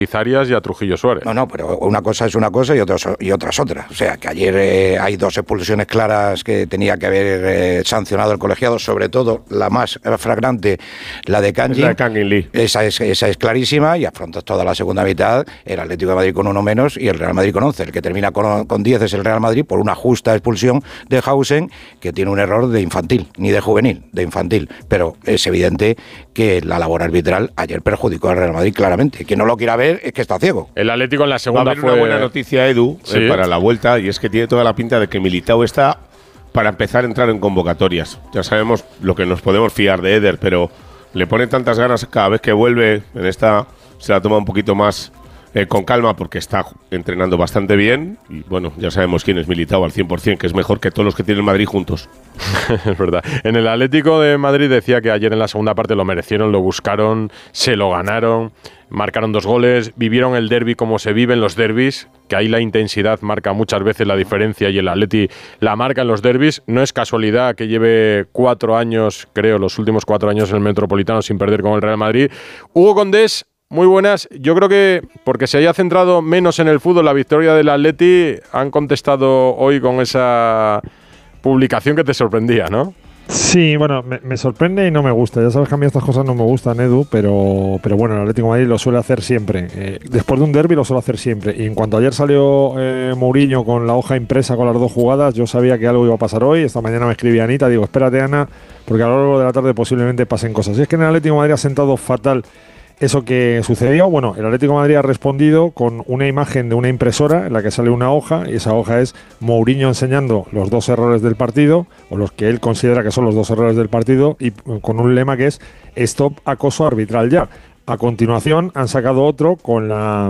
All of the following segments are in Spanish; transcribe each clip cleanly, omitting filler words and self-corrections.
Arias y a Trujillo Suárez. No, pero una cosa es una cosa y otra es otra. O sea, que ayer hay 2 expulsiones claras que tenía que haber sancionado el colegiado, sobre todo la más flagrante, la de Kangin. La de Kangin Lee. Esa es clarísima, y afrontas toda la segunda mitad, el Atlético de Madrid con 1 menos y el Real Madrid con 11. El que termina con 10 es el Real Madrid por una justa expulsión de Hausen, que tiene un error de infantil, ni de juvenil, de infantil. Pero es evidente que la labor arbitral ayer perjudicó al Real Madrid claramente. Quien no lo quiera ver es que está ciego. El Atlético en la segunda Va a haber una buena noticia, Edu, ¿sí? Para la vuelta, y es que tiene toda la pinta de que Militao está para empezar a entrar en convocatorias. Ya sabemos lo que nos podemos fiar de Eder, pero le pone tantas ganas cada vez que vuelve. En esta se la toma un poquito más con calma porque está entrenando bastante bien. Y bueno, ya sabemos quién es Militao al 100%, que es mejor que todos los que tiene el Madrid juntos. Es verdad. En el Atlético de Madrid decía que ayer en la segunda parte lo merecieron, lo buscaron, se lo ganaron, marcaron 2 goles, vivieron el derbi como se viven los derbis, que ahí la intensidad marca muchas veces la diferencia y el Atleti la marca en los derbis. No es casualidad que lleve 4 años, creo, los últimos 4 años en el Metropolitano sin perder con el Real Madrid. Hugo Condés, muy buenas. Yo creo que porque se haya centrado menos en el fútbol la victoria del Atleti, han contestado hoy con esa publicación que te sorprendía, ¿no? Sí, bueno, me sorprende y no me gusta. Ya sabes que a mí estas cosas no me gustan, Edu, pero bueno, el Atlético de Madrid lo suele hacer siempre. Después de un derbi lo suele hacer siempre. Y en cuanto ayer salió Mourinho con la hoja impresa con las 2 jugadas, yo sabía que algo iba a pasar hoy. Esta mañana me escribía Anita, digo, espérate, Ana, porque a lo largo de la tarde posiblemente pasen cosas. Y es que en el Atlético de Madrid ha sentado fatal eso que sucedió. Bueno, el Atlético de Madrid ha respondido con una imagen de una impresora en la que sale una hoja, y esa hoja es Mourinho enseñando los 2 errores del partido, o los que él considera que son los 2 errores del partido, y con un lema que es Stop acoso arbitral ya. A continuación han sacado otro con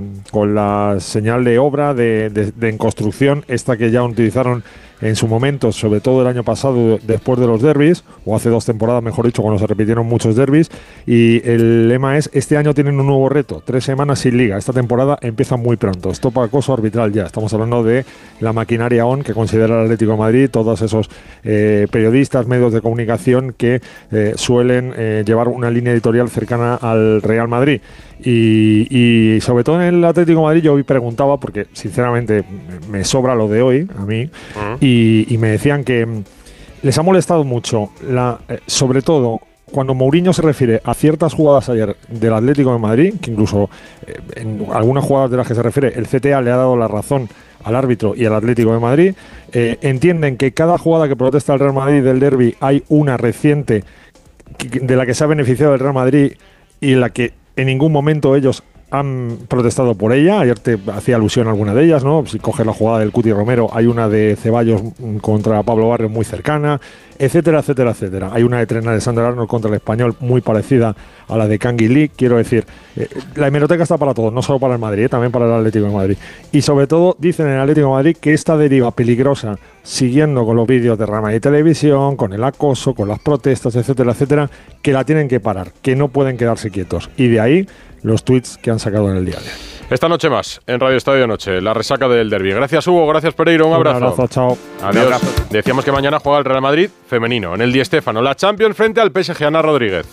la señal de obra en construcción, esta que ya utilizaron en su momento, sobre todo el año pasado después de los derbis, o hace 2 temporadas mejor dicho, cuando se repitieron muchos derbis, y el lema es: este año tienen un nuevo reto, 3 semanas sin liga, esta temporada empieza muy pronto, stop acoso arbitral ya. Estamos hablando de la maquinaria ON que considera el Atlético de Madrid, todos esos periodistas, medios de comunicación que suelen llevar una línea editorial cercana al Real Madrid. Y sobre todo en el Atlético de Madrid yo hoy preguntaba, porque sinceramente me sobra lo de hoy a mí, y me decían que les ha molestado mucho, sobre todo cuando Mourinho se refiere a ciertas jugadas ayer del Atlético de Madrid, que incluso en algunas jugadas de las que se refiere el CTA le ha dado la razón al árbitro y al Atlético de Madrid. Entienden que cada jugada que protesta el Real Madrid del derbi hay una reciente de la que se ha beneficiado el Real Madrid y en la que en ningún momento ellos han protestado por ella. Ayer te hacía alusión a alguna de ellas, ¿no? Si coges la jugada del Cuti Romero, hay una de Ceballos contra Pablo Barrios muy cercana, etcétera, etcétera, etcétera. Hay una de Trent Alexander-Arnold contra el Español muy parecida a la de Kangin Lee. Quiero decir, la hemeroteca está para todos, no solo para el Madrid, también para el Atlético de Madrid. Y sobre todo, dicen en el Atlético de Madrid que esta deriva peligrosa, siguiendo con los vídeos de Rama y Televisión, con el acoso, con las protestas, etcétera, etcétera, que la tienen que parar, que no pueden quedarse quietos. Y de ahí los tweets que han sacado en el diario. Esta noche más, en Radio Estadio Noche, la resaca del derbi. Gracias, Hugo, gracias, Pereiro, un abrazo. Un abrazo, chao. Adiós. Abrazo. Decíamos que mañana juega el Real Madrid femenino, en el Di Stéfano, la Champions frente al PSG. Ana Rodríguez.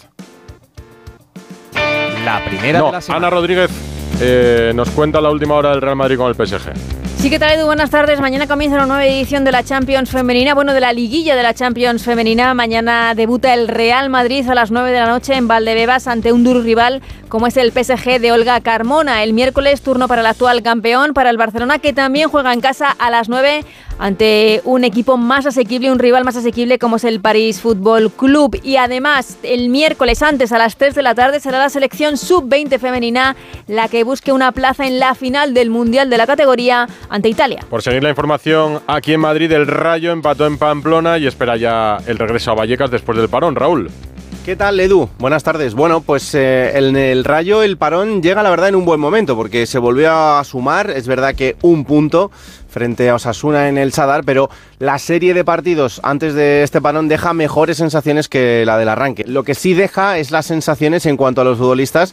La primera de la semana. Ana Rodríguez nos cuenta la última hora del Real Madrid con el PSG. Sí, ¿qué tal, Edu? Buenas tardes. Mañana comienza una nueva edición de la Champions Femenina, de la liguilla de la Champions Femenina. Mañana debuta el Real Madrid a las 9 de la noche en Valdebebas ante un duro rival como es el PSG de Olga Carmona. El miércoles, turno para el actual campeón, para el Barcelona, que también juega en casa a las 9 ante un equipo más asequible, un rival más asequible como es el París Fútbol Club. Y además, el miércoles antes a las 3 de la tarde será la selección sub-20 femenina la que busque una plaza en la final del Mundial de la categoría ante Italia. Por seguir la información, aquí en Madrid el Rayo empató en Pamplona y espera ya el regreso a Vallecas después del parón. Raúl. ¿Qué tal, Edu? Buenas tardes. Bueno, pues en el Rayo el parón llega, la verdad, en un buen momento, porque se volvió a sumar, es verdad que un punto frente a Osasuna en el Sadar, pero la serie de partidos antes de este parón deja mejores sensaciones que la del arranque. Lo que sí deja es las sensaciones en cuanto a los futbolistas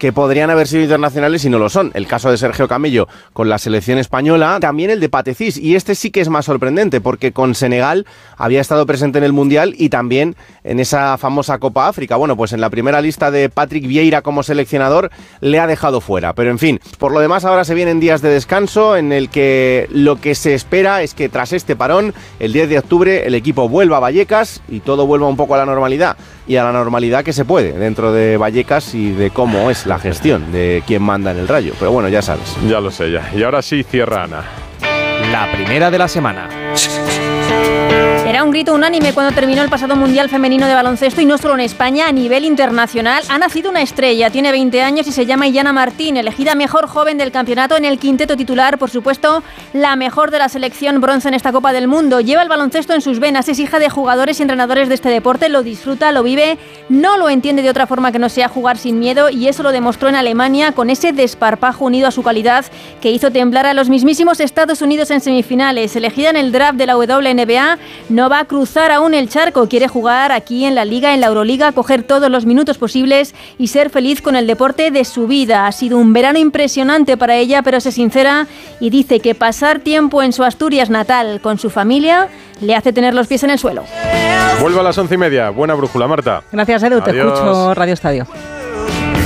que podrían haber sido internacionales y no lo son. El caso de Sergio Camello con la selección española, también el de Patecís, y este sí que es más sorprendente porque con Senegal había estado presente en el Mundial y también en esa famosa Copa África. Bueno, pues en la primera lista de Patrick Vieira como seleccionador le ha dejado fuera, pero en fin, por lo demás ahora se vienen días de descanso en el que lo que se espera es que tras este parón, el 10 de octubre, el equipo vuelva a Vallecas y todo vuelva un poco a la normalidad, y a la normalidad que se puede dentro de Vallecas y de cómo es la gestión de quién manda en el Rayo, pero bueno, ya sabes. Ya lo sé ya. Y ahora sí cierra Ana. La primera de la semana. Era un grito unánime cuando terminó el pasado Mundial Femenino de Baloncesto, y no solo en España, a nivel internacional. Ha nacido una estrella, tiene 20 años y se llama Illana Martín, elegida mejor joven del campeonato en el quinteto titular, por supuesto, la mejor de la selección bronce en esta Copa del Mundo. Lleva el baloncesto en sus venas, es hija de jugadores y entrenadores de este deporte, lo disfruta, lo vive, no lo entiende de otra forma que no sea jugar sin miedo, y eso lo demostró en Alemania con ese desparpajo unido a su calidad que hizo temblar a los mismísimos Estados Unidos en semifinales. Elegida en el draft de la WNBA, no va a cruzar aún el charco, quiere jugar aquí en la Liga, en la Euroliga, coger todos los minutos posibles y ser feliz con el deporte de su vida. Ha sido un verano impresionante para ella, pero es sincera y dice que pasar tiempo en su Asturias natal con su familia le hace tener los pies en el suelo. Vuelvo a las 11:30. Buena brújula, Marta. Gracias, Edu. Adiós. Te escucho Radio Estadio.